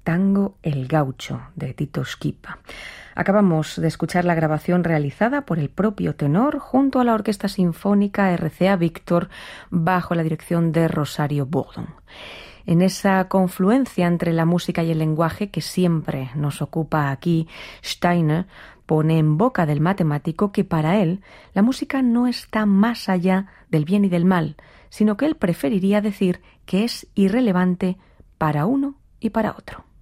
Tango El Gaucho, de Tito Schipa. Acabamos de escuchar la grabación realizada por el propio tenor junto a la Orquesta Sinfónica RCA Víctor bajo la dirección de Rosario Bourdon. En esa confluencia entre la música y el lenguaje que siempre nos ocupa aquí, Steiner pone en boca del matemático que para él la música no está más allá del bien y del mal, sino que él preferiría decir que es irrelevante para uno y para otro.